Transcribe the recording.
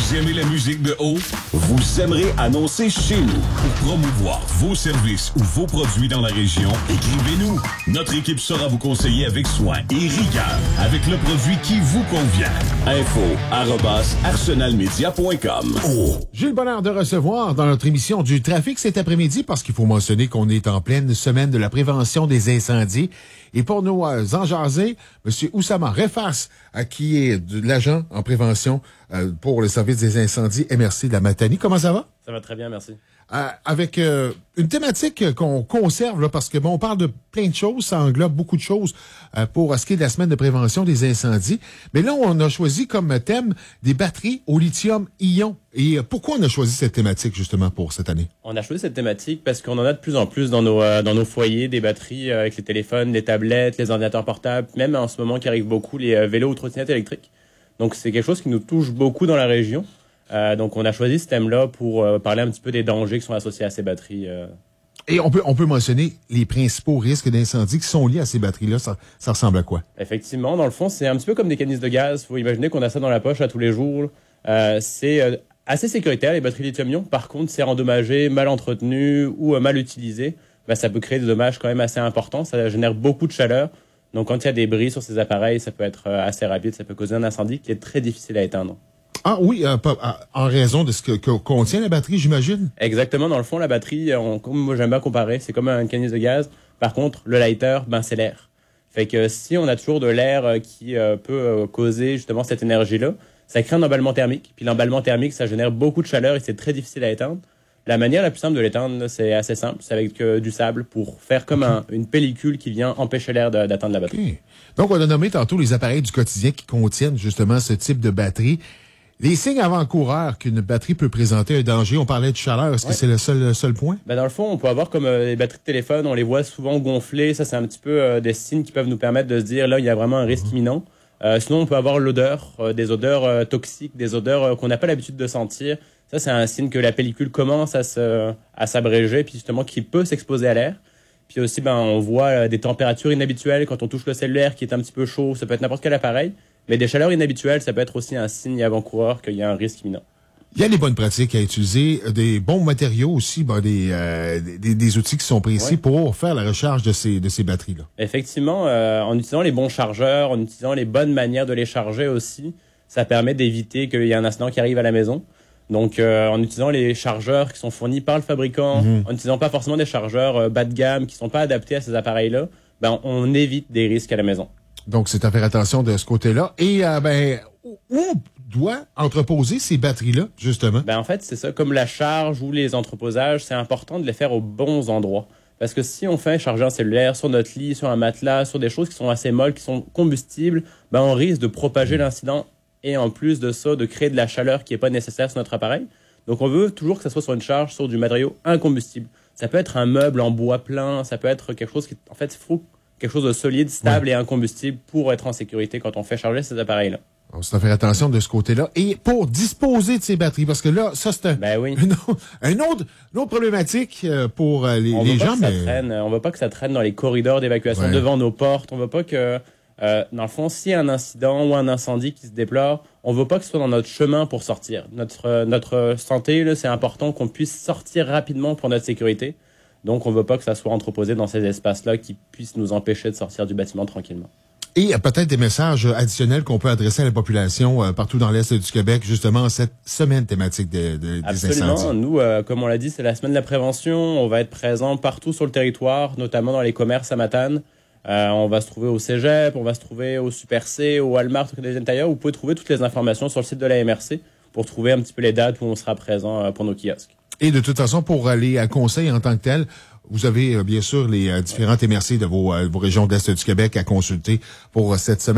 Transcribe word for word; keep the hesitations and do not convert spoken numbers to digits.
Vous aimez la musique de haut? Vous aimerez annoncer chez nous. Pour promouvoir vos services ou vos produits dans la région, écrivez-nous. Notre équipe saura vous conseiller avec soin et rigueur, avec le produit qui vous convient. Info arobase arsenalmedia point com. Oh. J'ai le bonheur de recevoir dans notre émission du trafic cet après-midi, parce qu'il faut mentionner qu'on est en pleine semaine de la prévention des incendies. Et pour nous euh, en jaser, M. Oussama Refas, euh, qui est de l'agent en prévention euh, pour le service des incendies M R C de la Matanie. Comment ça va? Ça va très bien, merci. Euh, avec euh, une thématique qu'on conserve, là, parce que bon, on parle de plein de choses, ça englobe beaucoup de choses euh, pour ce qui est de la semaine de prévention des incendies. Mais là, on a choisi comme thème des batteries au lithium-ion. Et euh, pourquoi on a choisi cette thématique, justement, pour cette année? On a choisi cette thématique parce qu'on en a de plus en plus dans nos, euh, dans nos foyers, des batteries euh, avec les téléphones, les tablettes, les ordinateurs portables, même en ce moment qui arrive beaucoup, les euh, vélos ou trottinettes électriques. Donc, c'est quelque chose qui nous touche beaucoup dans la région. Euh, donc, on a choisi ce thème-là pour euh, parler un petit peu des dangers qui sont associés à ces batteries. Euh. Et on peut, on peut mentionner les principaux risques d'incendie qui sont liés à ces batteries-là. Ça, ça ressemble à quoi? Effectivement, dans le fond, c'est un petit peu comme des canisses de gaz. Il faut imaginer qu'on a ça dans la poche à tous les jours. Euh, c'est euh, assez sécuritaire, les batteries lithium-ion. Par contre, c'est endommagé, mal entretenu ou euh, mal utilisé. Ben, ça peut créer des dommages quand même assez importants. Ça génère beaucoup de chaleur. Donc, quand il y a des bris sur ces appareils, ça peut être euh, assez rapide. Ça peut causer un incendie qui est très difficile à éteindre. Ah oui, euh, pas, euh, en raison de ce que, que contient la batterie, j'imagine? Exactement. Dans le fond, la batterie, on, comme moi j'aime bien comparer, c'est comme un canisse de gaz. Par contre, le lighter, ben c'est l'air. Fait que si on a toujours de l'air qui euh, peut euh, causer justement cette énergie-là, ça crée un emballement thermique. Puis l'emballement thermique, ça génère beaucoup de chaleur et c'est très difficile à éteindre. La manière la plus simple de l'éteindre, c'est assez simple. C'est avec euh, du sable pour faire comme okay. un, une pellicule qui vient empêcher l'air de, d'atteindre la batterie. Okay. Donc, on a nommé tantôt les appareils du quotidien qui contiennent justement ce type de batterie. Les signes avant-coureurs qu'une batterie peut présenter un danger, on parlait de chaleur, est-ce ouais. que c'est le seul, le seul point? Ben dans le fond, on peut avoir comme euh, les batteries de téléphone, on les voit souvent gonflées, ça c'est un petit peu euh, des signes qui peuvent nous permettre de se dire là il y a vraiment un risque mmh. imminent. Euh, sinon on peut avoir l'odeur, euh, des odeurs euh, toxiques, des odeurs euh, qu'on n'a pas l'habitude de sentir. Ça c'est un signe que la pellicule commence à se à s'abréger, puis justement qui peut s'exposer à l'air. Puis aussi ben on voit euh, des températures inhabituelles quand on touche le cellulaire qui est un petit peu chaud, ça peut être n'importe quel appareil. Mais des chaleurs inhabituelles, ça peut être aussi un signe avant-coureur qu'il y a un risque imminent. Il y a des bonnes pratiques à utiliser, des bons matériaux aussi, ben des, euh, des, des outils qui sont précis ouais. pour faire la recharge de ces, de ces batteries-là. Effectivement, euh, en utilisant les bons chargeurs, en utilisant les bonnes manières de les charger aussi, ça permet d'éviter qu'il y ait un incident qui arrive à la maison. Donc, euh, en utilisant les chargeurs qui sont fournis par le fabricant, mm-hmm. en n'utilisant pas forcément des chargeurs euh, bas de gamme qui sont pas adaptés à ces appareils-là, ben on évite des risques à la maison. Donc, c'est à faire attention de ce côté-là. Et, euh, ben, où on doit entreposer ces batteries-là, justement? Ben, en fait, c'est ça. Comme la charge ou les entreposages, c'est important de les faire aux bons endroits. Parce que si on fait charger un cellulaire sur notre lit, sur un matelas, sur des choses qui sont assez molles, qui sont combustibles, ben, on risque de propager l'incident et en plus de ça, de créer de la chaleur qui n'est pas nécessaire sur notre appareil. Donc, on veut toujours que ça soit sur une charge, sur du matériau incombustible. Ça peut être un meuble en bois plein, ça peut être quelque chose qui, en fait, il faut quelque chose de solide, stable ouais. et incombustible pour être en sécurité quand on fait charger ces appareils-là. On s'en faire attention de ce côté-là. Et pour disposer de ces batteries, parce que là, ça, c'est un, ben oui. une, un autre, une autre problématique pour les, on les veut gens. Pas que mais... ça traîne, on veut pas que ça traîne dans les corridors d'évacuation ouais. devant nos portes. On veut pas que, euh, dans le fond, s'il y a un incident ou un incendie qui se déplore, on veut pas que ce soit dans notre chemin pour sortir. Notre, euh, notre santé, là, c'est important qu'on puisse sortir rapidement pour notre sécurité. Donc, on ne veut pas que ça soit entreposé dans ces espaces-là qui puissent nous empêcher de sortir du bâtiment tranquillement. Et il y a peut-être des messages additionnels qu'on peut adresser à la population euh, partout dans l'Est du Québec, justement, cette semaine thématique de, de, des Absolument. incendies. Nous, euh, comme on l'a dit, c'est la semaine de la prévention. On va être présent partout sur le territoire, notamment dans les commerces à Matane. Euh, on va se trouver au Cégep, on va se trouver au Super C, au Walmart, au Canadian Tire. Vous pouvez trouver toutes les informations sur le site de la M R C pour trouver un petit peu les dates où on sera présent euh, pour nos kiosques. Et de toute façon, pour aller à conseil en tant que tel, vous avez euh, bien sûr les euh, différentes M R C de vos, euh, vos régions d'Est du Québec à consulter pour euh, cette semaine.